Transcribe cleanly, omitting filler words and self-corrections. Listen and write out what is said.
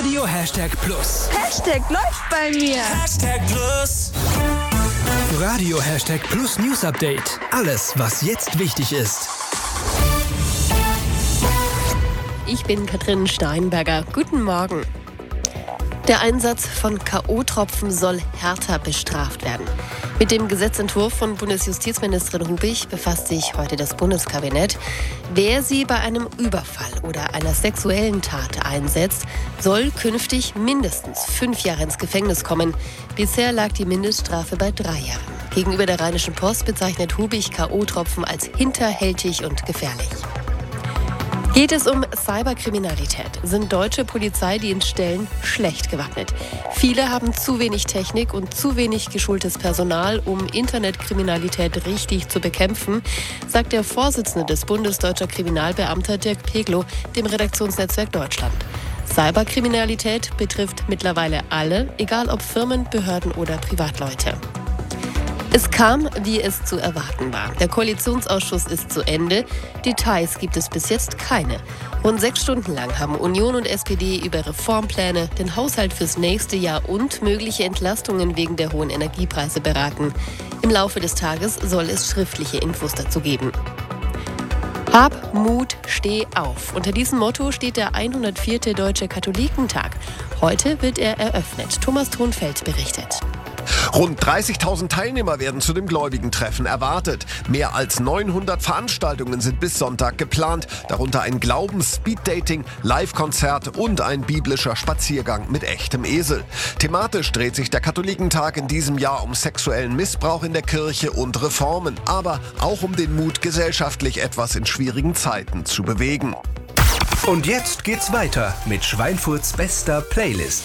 Radio #Plus. Hashtag läuft bei mir. #Plus. Radio #Plus News Update. Alles, was jetzt wichtig ist. Ich bin Katrin Steinberger. Guten Morgen. Der Einsatz von K.O.-Tropfen soll härter bestraft werden. Mit dem Gesetzentwurf von Bundesjustizministerin Hubig befasst sich heute das Bundeskabinett. Wer sie bei einem Überfall oder einer sexuellen Tat einsetzt, soll künftig mindestens 5 Jahre ins Gefängnis kommen. Bisher lag die Mindeststrafe bei 3 Jahren. Gegenüber der Rheinischen Post bezeichnet Hubig K.O.-Tropfen als hinterhältig und gefährlich. Geht es um Cyberkriminalität, sind deutsche Polizeidienststellen schlecht gewappnet. Viele haben zu wenig Technik und zu wenig geschultes Personal, um Internetkriminalität richtig zu bekämpfen, sagt der Vorsitzende des Bundes Deutscher Kriminalbeamter Dirk Peglow dem Redaktionsnetzwerk Deutschland. Cyberkriminalität betrifft mittlerweile alle, egal ob Firmen, Behörden oder Privatleute. Es kam, wie es zu erwarten war. Der Koalitionsausschuss ist zu Ende. Details gibt es bis jetzt keine. Rund 6 Stunden lang haben Union und SPD über Reformpläne, den Haushalt fürs nächste Jahr und mögliche Entlastungen wegen der hohen Energiepreise beraten. Im Laufe des Tages soll es schriftliche Infos dazu geben. Hab Mut, steh auf. Unter diesem Motto steht der 104. Deutsche Katholikentag. Heute wird er eröffnet. Thomas Thonfeld berichtet. Rund 30.000 Teilnehmer werden zu dem Gläubigentreffen erwartet. Mehr als 900 Veranstaltungen sind bis Sonntag geplant, darunter ein Glaubens-Speed-Dating, Live-Konzert und ein biblischer Spaziergang mit echtem Esel. Thematisch dreht sich der Katholikentag in diesem Jahr um sexuellen Missbrauch in der Kirche und Reformen, aber auch um den Mut, gesellschaftlich etwas in schwierigen Zeiten zu bewegen. Und jetzt geht's weiter mit Schweinfurts bester Playlist.